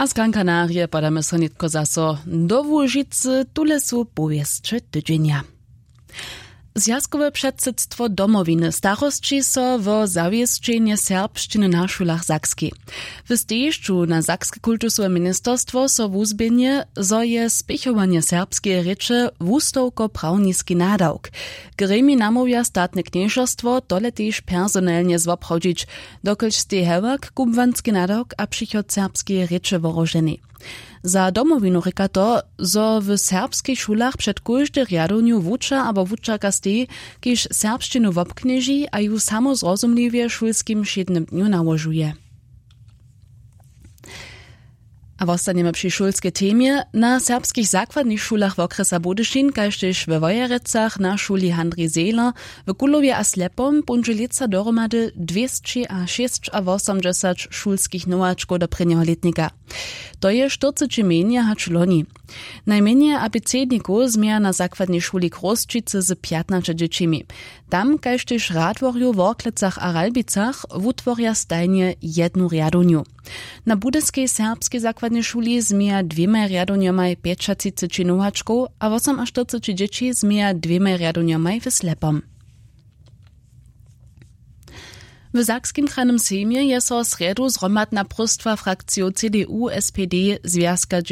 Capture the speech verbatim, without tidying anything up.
A z Gran Canarie podamy so nitko zaso do Łužicy, tule su powieszcze tydzienia. Zjazkowe předsydstwo domowiny starostči so wo zawiesčenje serbšćiny na šulach Sakski. W stejšću na Sakske kultusové ministerstwo so wuzběnje, zo je spěchovanje serbskie reče wustowko prawniski nadawk. Gremi namówja statne kniežerstwo tole tež personelnie zwoprawdzić, dokelž stej hewak kubwanski nadawk a přichod serbskie reče woroženy. Za domowinu reka to, zo w serbskich šulach před kóždy riadowniu wuča abo wučaka stej, kiž serbšćinu wobknieži a ju samozrozumliwie šulskim šednym dniu nałožuje. A wostaniemy przy šulskiej temie. Na serbskich zakładnych šulach w okresa Budyšin, kaž tež we Wojerecach na šuli Handri Zehler, w Kulowie a Slepom punže leca dohromady dwieście osiemdziesiąt šulskich nowačkov do prvního letnika. To je čtyřicet menje hač loni. Najmenje abecedników zmija na zakładnej šuli Krosčice z piętnastu dziecimi. Tam, kaž tež radworju w Orklecach a Ralbicach, wutworja stajnie jednu riadowniu. Na budyskiej serbskiej zakładnej szuli zmija dwiema riadowniomaj pięćdziesiąt nowačkov a osiemdziesiąt dzieci zmija dwiema riadowniomaj w Slepom. W Sakskim krajnym sejmie je so sredu zhromadna próstwa frakcjo C D U S P D Związka